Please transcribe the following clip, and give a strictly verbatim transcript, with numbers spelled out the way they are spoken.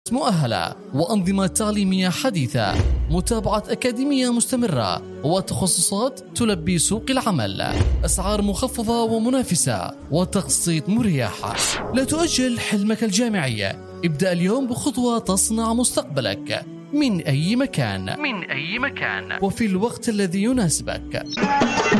مؤهلة وأنظمة تعليمية حديثة، متابعة أكاديمية مستمرة وتخصصات تلبي سوق العمل، أسعار مخفضة ومنافسة وتقسيط مريح. لا تؤجل حلمك الجامعي، ابدأ اليوم بخطوة تصنع مستقبلك من أي مكان من أي مكان وفي الوقت الذي يناسبك.